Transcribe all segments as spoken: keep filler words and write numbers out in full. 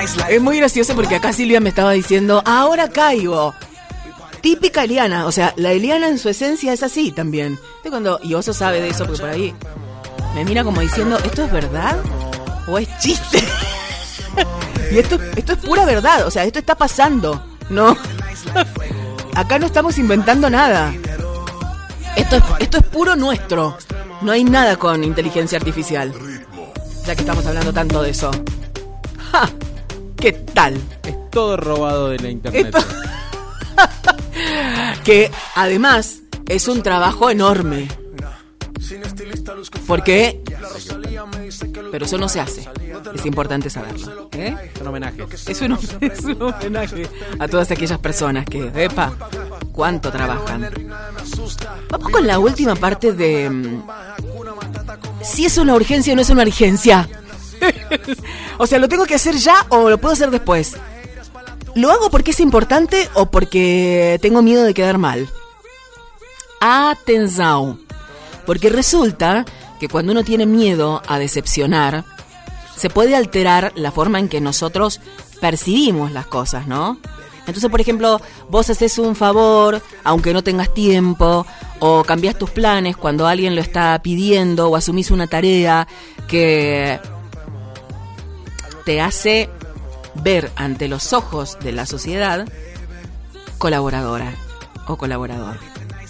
Es muy gracioso porque acá Silvia me estaba diciendo, ahora caigo. Típica Eliana, o sea, la Eliana en su esencia es así también. Es cuando, y Oso sabe de eso porque por ahí me mira como diciendo, ¿esto es verdad o es chiste? Y esto, esto es pura verdad, o sea, esto está pasando, ¿no? Acá no estamos inventando nada. Esto es, esto es puro nuestro. No hay nada con inteligencia artificial. Ya que estamos hablando tanto de eso. ¡Ja! ¿Qué tal? Es todo robado de la internet. Esto... que además es un trabajo enorme. Porque... Pero eso no se hace. Es importante saberlo. ¿Eh? Es un homenaje. Es un, es un homenaje a todas aquellas personas que, epa, cuánto trabajan. Vamos con la última parte de... Si es una urgencia o no es una urgencia. O sea, ¿lo tengo que hacer ya o lo puedo hacer después? ¿Lo hago porque es importante o porque tengo miedo de quedar mal? Atención. Porque resulta que cuando uno tiene miedo a decepcionar, se puede alterar la forma en que nosotros percibimos las cosas, ¿no? Entonces, por ejemplo, vos haces un favor, aunque no tengas tiempo, o cambiás tus planes cuando alguien lo está pidiendo, o asumís una tarea que te hace ver ante los ojos de la sociedad colaboradora o colaborador.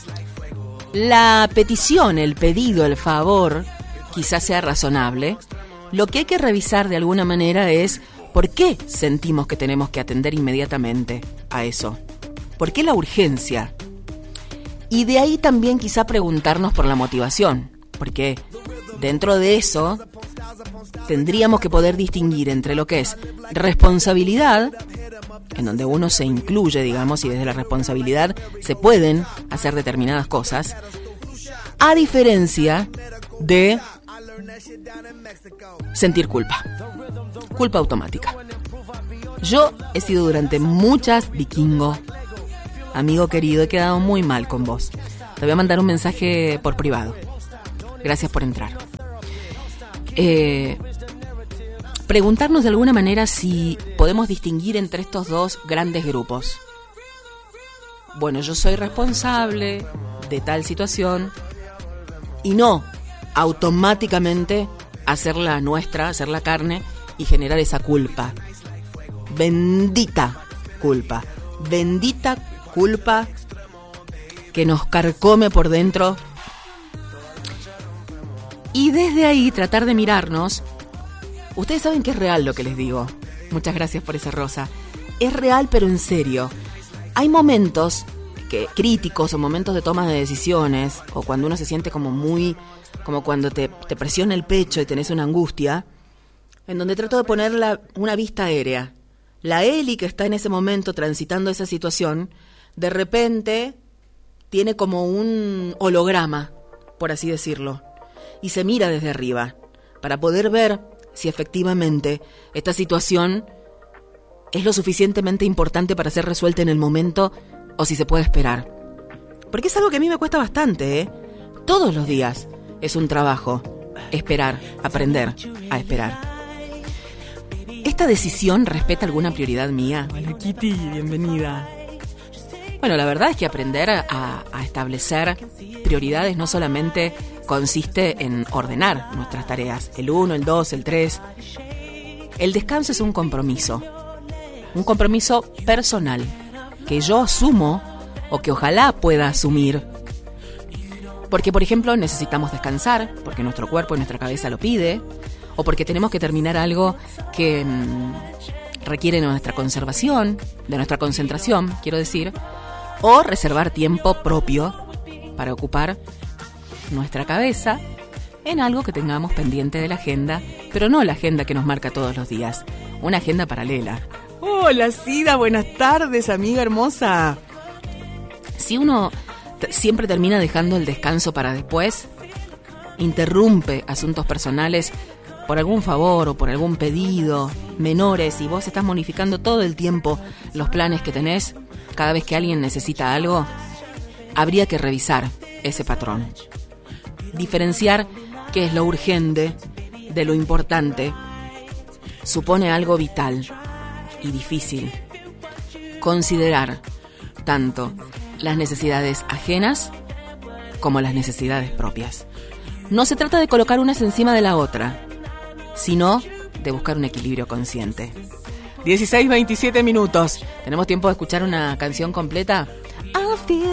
La petición, el pedido, el favor, quizás sea razonable. Lo que hay que revisar de alguna manera es por qué sentimos que tenemos que atender inmediatamente a eso. ¿Por qué la urgencia? Y de ahí también quizá preguntarnos por la motivación, porque dentro de eso tendríamos que poder distinguir entre lo que es responsabilidad, en donde uno se incluye, digamos, y desde la responsabilidad se pueden hacer determinadas cosas, a diferencia de sentir culpa. Culpa automática. Yo he sido durante muchas, Vikingo, amigo querido, he quedado muy mal con vos. Te voy a mandar un mensaje por privado. Gracias por entrar. Eh, preguntarnos de alguna manera si podemos distinguir entre estos dos grandes grupos. Bueno, yo soy responsable de tal situación y no automáticamente hacerla nuestra, hacerla carne y generar esa culpa. Bendita culpa. Bendita culpa que nos carcome por dentro. Y desde ahí tratar de mirarnos. Ustedes saben que es real lo que les digo. Muchas gracias por esa rosa. Es real, pero en serio. Hay momentos que, críticos o momentos de toma de decisiones, o cuando uno se siente como muy, como cuando te, te presiona el pecho y tenés una angustia, en donde trato de poner la, una vista aérea. La Eli que está en ese momento transitando esa situación, de repente tiene como un holograma, por así decirlo, y se mira desde arriba para poder ver si efectivamente esta situación es lo suficientemente importante para ser resuelta en el momento o si se puede esperar. Porque es algo que a mí me cuesta bastante, ¿eh? Todos los días es un trabajo esperar, aprender a esperar. ¿Esta decisión respeta alguna prioridad mía? Hola Kitty, bienvenida. Bueno, la verdad es que aprender a, a establecer prioridades no solamente consiste en ordenar nuestras tareas, el uno, el dos, el tres. El descanso es un compromiso, un compromiso personal que yo asumo o que ojalá pueda asumir. Porque, por ejemplo, necesitamos descansar, porque nuestro cuerpo y nuestra cabeza lo pide, o porque tenemos que terminar algo que mmm, requiere de nuestra conservación, de nuestra concentración, quiero decir, o reservar tiempo propio para ocupar nuestra cabeza en algo que tengamos pendiente de la agenda, pero no la agenda que nos marca todos los días, una agenda paralela. Hola Sida, buenas tardes, amiga hermosa. Si uno t- siempre termina dejando el descanso para después, interrumpe asuntos personales por algún favor o por algún pedido menores, y vos estás modificando todo el tiempo los planes que tenés cada vez que alguien necesita algo, habría que revisar ese patrón. Diferenciar qué es lo urgente de lo importante supone algo vital. y difícil. Considerar tanto las necesidades ajenas como las necesidades propias. No se trata de colocar unas encima de la otra, sino de buscar un equilibrio consciente. dieciséis veintisiete minutos. ¿Tenemos tiempo de escuchar una canción completa?